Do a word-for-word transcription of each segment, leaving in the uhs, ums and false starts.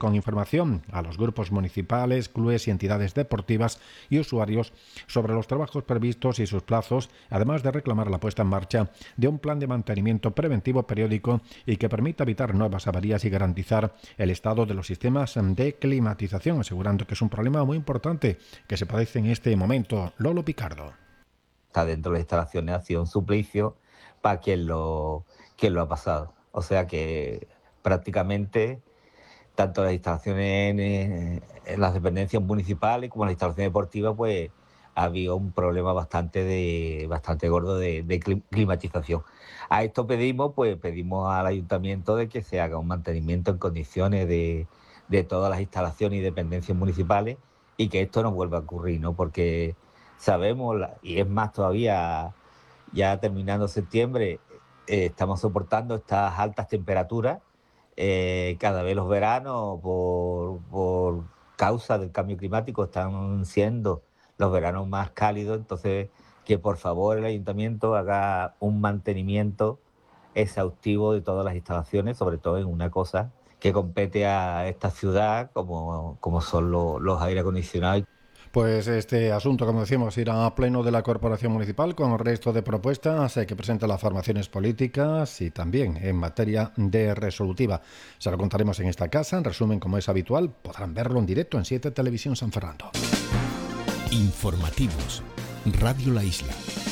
con información a los grupos municipales, clubes y entidades deportivas y usuarios sobre los trabajos previstos y sus plazos, además de reclamar la puesta en marcha de un plan de mantenimiento preventivo periódico y que permita evitar nuevas averías y garantizar el estado de los sistemas de climatización, asegurando que es un problema muy importante que se padece en este momento. Lolo Picardo. Está dentro de las instalaciones, ha sido un suplicio para quien lo, quien lo ha pasado. O sea que prácticamente tanto las instalaciones en, en las dependencias municipales como las instalaciones deportivas, pues ha habido un problema bastante de bastante gordo de, de climatización. A esto pedimos, pues pedimos al ayuntamiento de que se haga un mantenimiento en condiciones de, de todas las instalaciones y dependencias municipales y que esto no vuelva a ocurrir, ¿no? Porque sabemos, y es más todavía, ya terminando septiembre, eh, estamos soportando estas altas temperaturas. Eh, cada vez los veranos, por, por causa del cambio climático, están siendo los veranos más cálidos. Entonces, que por favor el ayuntamiento haga un mantenimiento exhaustivo de todas las instalaciones, sobre todo en una cosa que compete a esta ciudad, como, como son los, los aire acondicionados. Pues este asunto, como decimos, irá a pleno de la Corporación Municipal con el resto de propuestas que presentan las formaciones políticas y también en materia de resolutiva. Se lo contaremos en esta casa. En resumen, como es habitual, podrán verlo en directo en siete Televisión San Fernando. Informativos. Radio La Isla.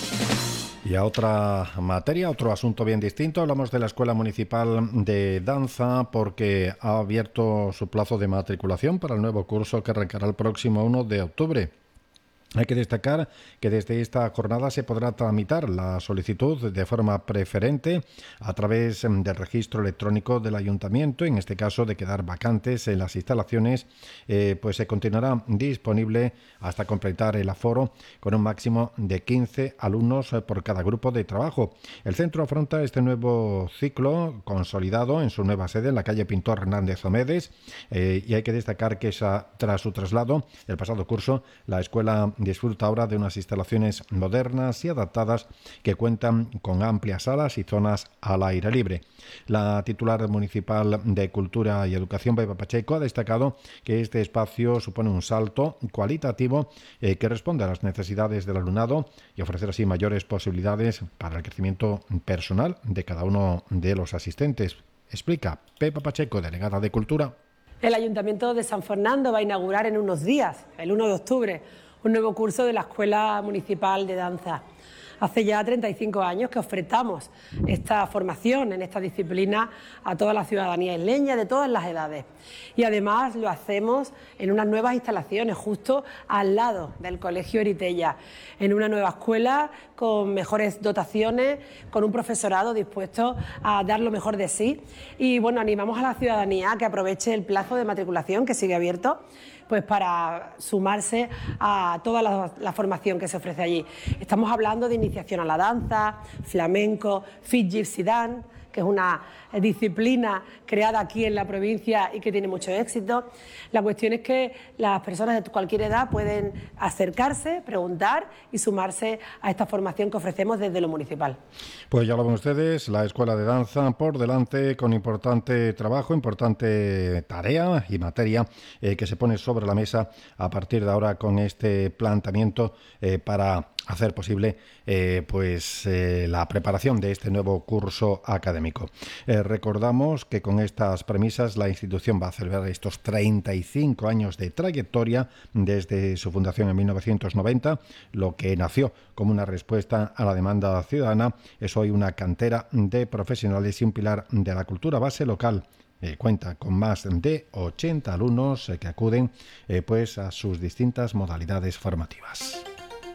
Y a otra materia, otro asunto bien distinto, hablamos de la Escuela Municipal de Danza porque ha abierto su plazo de matriculación para el nuevo curso que arrancará el próximo uno de octubre. Hay que destacar que desde esta jornada se podrá tramitar la solicitud de forma preferente a través del registro electrónico del ayuntamiento. En este caso, de quedar vacantes en las instalaciones, eh, pues se continuará disponible hasta completar el aforo con un máximo de quince alumnos por cada grupo de trabajo. El centro afronta este nuevo ciclo consolidado en su nueva sede en la calle Pintor Hernández Omedes eh, y hay que destacar que esa, tras su traslado el pasado curso, la escuela disfruta ahora de unas instalaciones modernas y adaptadas que cuentan con amplias salas y zonas al aire libre. La titular municipal de Cultura y Educación, Pepa Pacheco, ha destacado que este espacio supone un salto cualitativo eh, que responde a las necesidades del alumnado y ofrecer así mayores posibilidades para el crecimiento personal de cada uno de los asistentes. Explica Pepa Pacheco, delegada de Cultura. El Ayuntamiento de San Fernando va a inaugurar en unos días, el uno de octubre, un nuevo curso de la Escuela Municipal de Danza. Hace ya treinta y cinco años que ofertamos esta formación en esta disciplina a toda la ciudadanía isleña de todas las edades. Y además lo hacemos en unas nuevas instalaciones justo al lado del Colegio Eritella, en una nueva escuela con mejores dotaciones, con un profesorado dispuesto a dar lo mejor de sí. Y bueno, animamos a la ciudadanía a que aproveche el plazo de matriculación que sigue abierto, pues para sumarse a toda la, la formación que se ofrece allí. Estamos hablando de iniciación a la danza, flamenco, Fit Gypsy Dance, que es una disciplina creada aquí en la provincia y que tiene mucho éxito. La cuestión es que las personas de cualquier edad pueden acercarse, preguntar y sumarse a esta formación que ofrecemos desde lo municipal. Pues ya lo ven ustedes, la Escuela de Danza por delante con importante trabajo, importante tarea y materia eh, que se pone sobre la mesa a partir de ahora con este planteamiento eh, para hacer posible eh, pues eh, la preparación de este nuevo curso académico. Eh, recordamos que con estas premisas la institución va a celebrar estos treinta y cinco años de trayectoria desde su fundación en mil novecientos noventa. Lo que nació como una respuesta a la demanda ciudadana es hoy una cantera de profesionales y un pilar de la cultura base local. Eh, cuenta con más de ochenta alumnos eh, que acuden eh, pues a sus distintas modalidades formativas.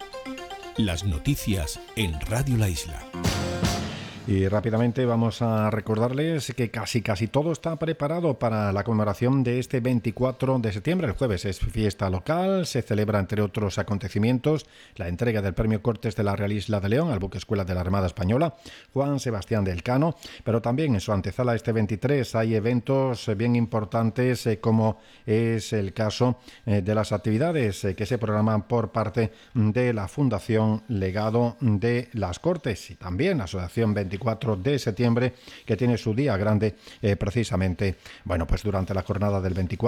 Las noticias en Radio La Isla. Y rápidamente vamos a recordarles que casi casi todo está preparado para la conmemoración de este veinticuatro de septiembre. El jueves es fiesta local, se celebra entre otros acontecimientos la entrega del Premio Cortes de la Real Isla de León al buque escuela de la Armada Española, Juan Sebastián del Cano, pero también en su antesala este veintitrés hay eventos bien importantes eh, como es el caso eh, de las actividades eh, que se programan por parte de la Fundación Legado de las Cortes y también la Asociación veinticuatro de septiembre, que tiene su día grande eh, precisamente, bueno, pues durante la jornada del veinticuatro.